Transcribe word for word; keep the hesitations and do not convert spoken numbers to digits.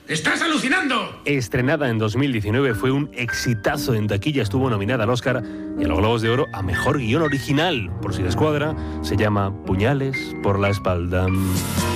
¡Estás alucinando! Estrenada en dos mil diecinueve, fue un exitazo en taquilla, estuvo nominada al Oscar y a los Globos de Oro a Mejor Guión Original. Por si les cuadra, se llama Puñales por la espalda.